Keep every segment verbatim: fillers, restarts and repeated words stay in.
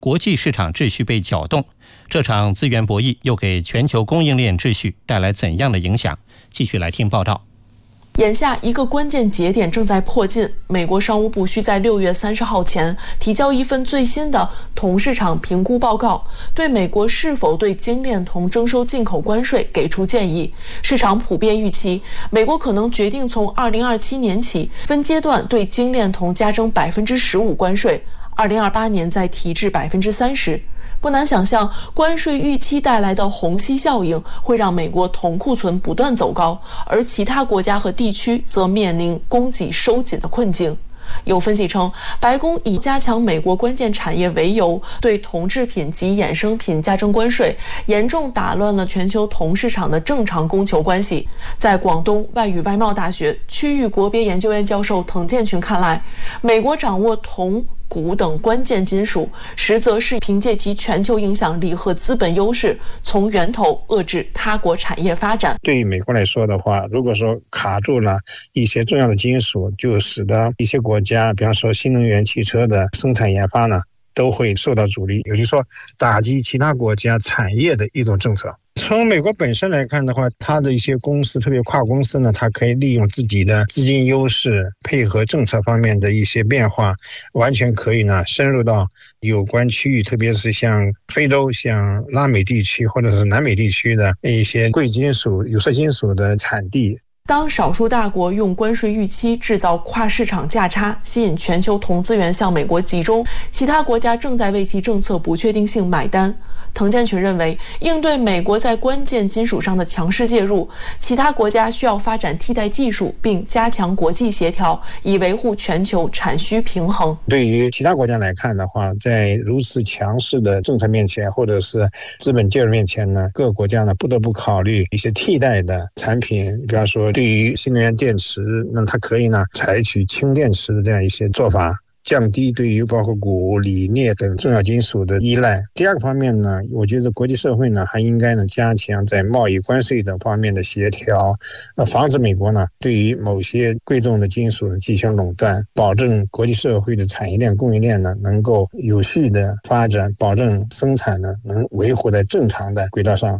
国际市场秩序被搅动。这场资源博弈又给全球供应链秩序带来怎样的影响？继续来听报道。 眼下一个关键节点正在迫近，美国商务部需在六月三十号前提交一份最新的铜市场评估报告，对美国是否对精炼铜征收进口关税给出建议。市场普遍预期，美国可能决定从二零二七年起分阶段对精炼铜加征百分之十五关税，二零二八年再提至百分之三十。不难想象，关税预期带来的虹吸效应会让美国铜库存不断走高，而其他国家和地区则面临供给收紧的困境。有分析称，白宫以加强美国关键产业为由，对铜制品及衍生品加征关税，严重打乱了全球铜市场的正常供求关系。在广东外语外贸大学区域国别研究院教授滕建群看来，美国掌握铜、钴等关键金属，实则是凭借其全球影响力和资本优势，从源头遏制他国产业发展。 对于美国来说的话，如果说卡住了一些重要的金属，就使得一些国家，比方说新能源汽车的生产研发呢，都会受到阻力，也就是说打击其他国家产业的一种政策。从美国本身来看的话，它的一些公司，特别跨公司呢，它可以利用自己的资金优势，配合政策方面的一些变化，完全可以呢深入到有关区域，特别是像非洲、像拉美地区或者是南美地区的一些贵金属、有色金属的产地。 当少数大国用关税预期制造跨市场价差，吸引全球铜资源向美国集中，其他国家正在为其政策不确定性买单。滕建群认为，应对美国在关键金属上的强势介入，其他国家需要发展替代技术，并加强国际协调，以维护全球产需平衡。 对于其他国家来看的话，在如此强势的政策面前，或者是资本介入面前呢，各个国家呢不得不考虑一些替代的产品，比方说对于新能源电池，那它可以呢采取氢电池的这样一些做法，降低对于包括钴、锂、镍等重要金属的依赖。第二个方面呢，我觉得国际社会呢还应该呢加强在贸易关税等方面的协调，呃，防止美国呢对于某些贵重的金属呢进行垄断，保证国际社会的产业链、供应链呢能够有序的发展，保证生产呢能维护在正常的轨道上。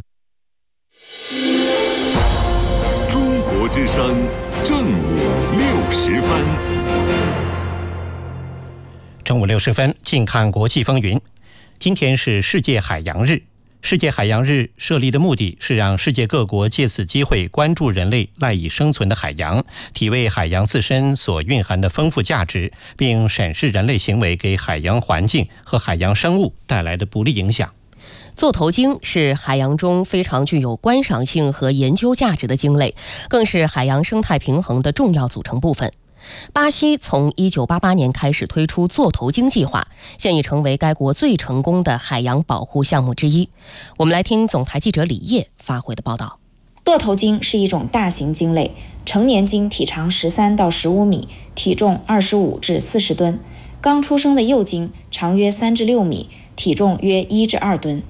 中国之声正午六时分。 正午六十分，近看国际风云。今天是世界海洋日。世界海洋日设立的目的是让世界各国借此机会关注人类赖以生存的海洋，体味海洋自身所蕴含的丰富价值，并审视人类行为给海洋环境和海洋生物带来的不利影响。 座头鲸是海洋中非常具有观赏性和研究价值的鲸类，更是海洋生态平衡的重要组成部分。巴西从一九八八年开始推出座头鲸计划，现已成为该国最成功的海洋保护项目之一。我们来听总台记者李烨发回的报道。 座头鲸是一种大型鲸类，成年鲸体长十三到十五米，体重二十五至四十吨。刚出生的幼鲸长约三至六米，体重约一至二吨。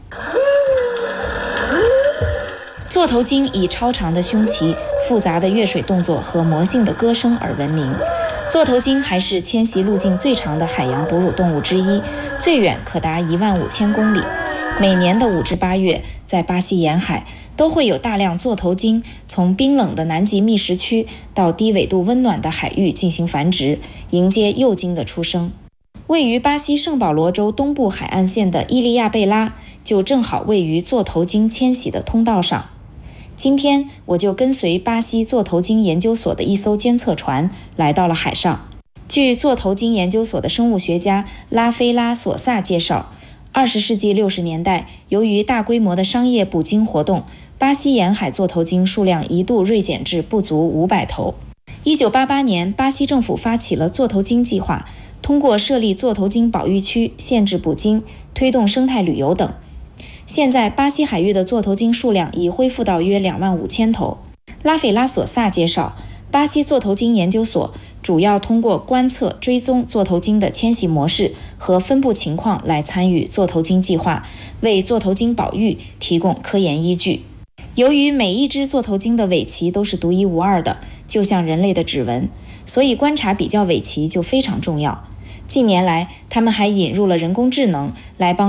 座头鲸以超长的胸鳍、复杂的跃水动作和魔性的歌声而闻名。座头鲸还是迁徙路径最长的海洋哺乳动物之一，最远可达一万五千公里。每年的五至八月，在巴西沿海都会有大量座头鲸从冰冷的南极觅食区到低纬度温暖的海域进行繁殖，迎接幼鲸的出生。位于巴西圣保罗州东部海岸线的伊利亚贝拉，就正好位于座头鲸迁徙的通道上。今天我就跟随巴西座头鲸研究所的一艘监测船来到了海上。据座头鲸研究所的生物学家拉菲拉索萨介绍，二十世纪六十年代，由于大规模的商业捕鲸活动，巴西沿海座头鲸数量一度锐减至不足五百头。一九八八年，巴西政府发起了座头鲸计划，通过设立座头鲸保育区、限制捕鲸、推动生态旅游等。现在巴西海域的座头鲸数量已恢复到约两万五千头。拉斐拉索萨介绍，巴西座头鲸研究所主要通过观测追踪座头鲸的迁徙模式和分布情况来参与座头鲸计划，为座头鲸保育提供科研依据。由于每一只座头鲸的尾鳍都是独一无二的，就像人类的指纹，所以观察比较尾鳍就非常重要。近年来，他们还引入了人工智能来帮